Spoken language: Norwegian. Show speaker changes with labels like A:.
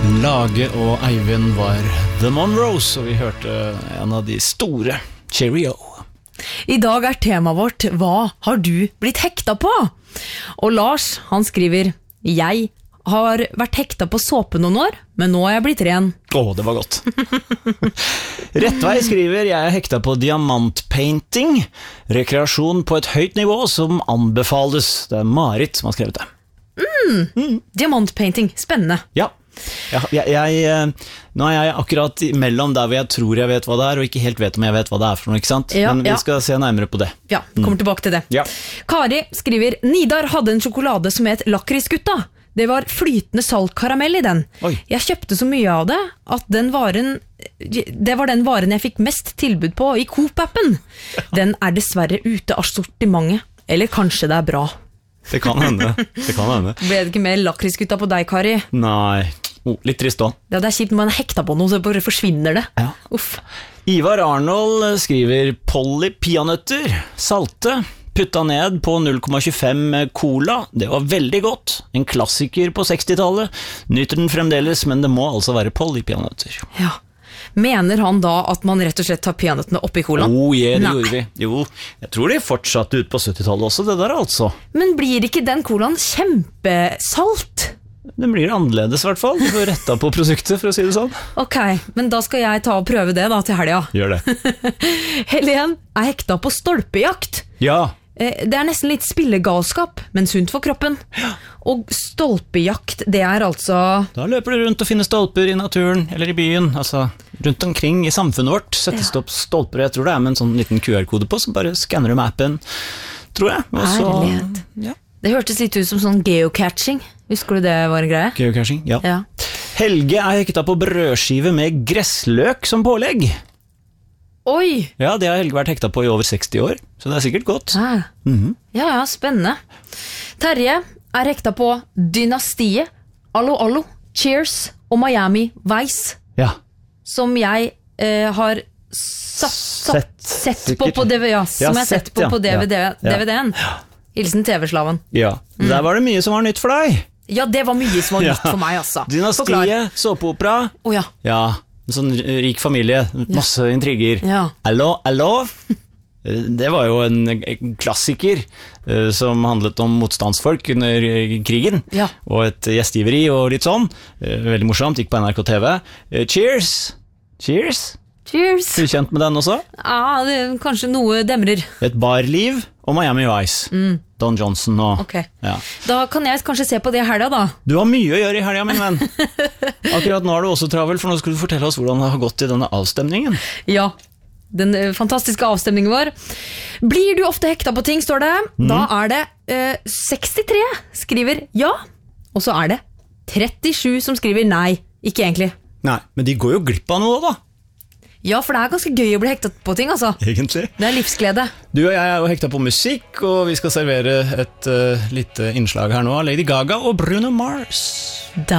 A: Lage og Eivind var The Monroes, og vi hørte en av de store, Cheerio.
B: I dag er temaet vårt Hva har du blitt hekta på? Og Lars, han skriver Jeg har vært hekta på såpe noen år, men nå er jeg blitt ren.
A: Det var godt. Rettvei skriver Jeg er hekta på diamantpainting, rekreasjon på et høyt nivå som anbefales. Det er Marit som har skrevet det.
B: Diamantpainting, spennende.
A: Ja. Nå er jeg akkurat mellom der hvor jeg tror jeg vet hva det er, og ikke helt vet om jeg vet hva det er for noe, ikke sant? Men vi skal se nærmere på det.
B: Ja, kommer tilbake til det.
A: Ja.
B: Kari skriver Nidar hadde en sjokolade som het Lakrisgutta. Det var flytende salt karamell i den.
A: Oi.
B: Jeg kjøpte så mye av det at det var den varen jeg fikk mest tilbud på i Coop-appen. Den er dessverre ute av sortimentet. Eller kanskje det er bra.
A: Det kan hende.
B: Ble det ikke mer lakrisgutta på deg, Kari?
A: Nei, litt trist da.
B: Ja, det er kjipt når man er hekta på noe, så bare forsvinner det.
A: Ja.
B: Uff.
A: Ivar Arnold skriver Polly peanøtter, salte, putta ned på 0,25 cola. Det var veldig godt. En klassiker på 60-tallet. Nyter den fremdeles, men det må altså være Polly peanøtter.
B: Ja. Mener han da at man rett og slett tar peanøttene oppi colaen?
A: Det gjorde vi. Jo, jeg tror de fortsatte ut på 70-tallet også, det der altså.
B: Men blir ikke den colaen kjempesalt?
A: Den blir annerledes i hvert fall. Du får retta på produktet, for å si det sånn.
B: Ok, men da skal jeg ta og prøve det da til helga.
A: Gjør det.
B: Helen er hekta på stolpejakt.
A: Ja.
B: Det er nesten litt spillegalskap, men sunt for kroppen. Og stolpejakt, det er altså...
A: Da løper du rundt og finner stolper i naturen, eller i byen, altså rundt omkring i samfunnet vårt. Settes det opp stolper, jeg tror det er med en sånn liten QR-kode på, så bare skanner du med appen, tror jeg.
B: Ærlighet. Ja. Det hørtes litt ut som sånn geocaching. Husker du det var en greie?
A: Geocaching, ja.
B: Ja.
A: Helge er hekta på brødskive med gressløk som pålegg.
B: Oi!
A: Ja, det har Helge vært hekta på i over 60 år, så det er sikkert godt.
B: Ja, spennende. Terje er hekta på Dynastiet, Allo Allo, Cheers og Miami Vice.
A: Ja.
B: Som jeg har sett på DVD, som jeg har sett på DVD-en. Hilsen TV-slaven.
A: Ja, der var det mye som var nytt for deg.
B: Ja, det var mye som var nytt for meg, altså.
A: Dynastiet, såpeopera. Ja, en sånn rik familie, masse intriger.
B: Ja.
A: Allo. Det var jo en klassiker som handlet om motstandsfolk under krigen.
B: Ja.
A: Og et gjestgiveri og litt sånn. Veldig morsomt, gikk på NRK TV. Cheers. Er du kjent med den også?
B: Ja, det er kanskje noe demrer.
A: Et barliv og Miami Vice. Don Johnson og...
B: Ok. Ja. Da kan jeg kanskje se på det her da.
A: Du har mye å gjøre i helga, min venn. Akkurat nå er du også travel, for nå skal du fortelle oss hvordan det har gått i denne avstemningen.
B: Ja, den fantastiske avstemningen vår. Blir du ofte hekta på ting, står det. Da er det 63 skriver ja, og så er det 37 som skriver nei. Ikke egentlig.
A: Nei, men de går jo glipp av noe da.
B: Ja, for det er ganske gøy å bli hektet på ting, altså.
A: Egentlig.
B: Det er livsglede.
A: Du og jeg er jo hekta på musikk, og vi skal servere et lite innslag her nå av Lady Gaga og Bruno Mars.